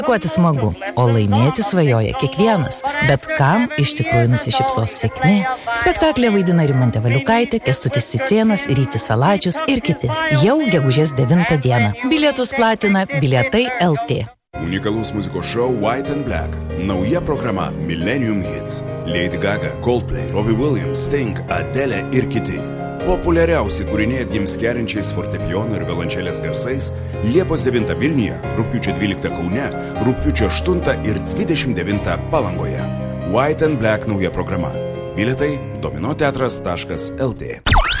Rizikuoti smagu, o laimėti svajoja kiekvienas. Bet kam iš tikrųjų nusišypsos sėkmė? Spektaklį vaidina Rimantė Valiukaitė, Kęstutis Cicėnas, Rytis Salačius ir kiti. Jau gegužės 9 dieną. Bilietus platina Bilietai LT. Unikalus muzikos šou White and Black. Nauja programa Millennium Hits. Lady Gaga, Coldplay, Robbie Williams, Sting, Adele ir kiti. Populiariausi kūriniai atgims kerinčiais fortepijono ir violončelės garsais Liepos 9 Vilniuje, rugpjūčio 12 Kaune, rugpjūčio 8 ir 29 Palangoje. White and Black nauja programa. Bilietai dominoteatras.lt.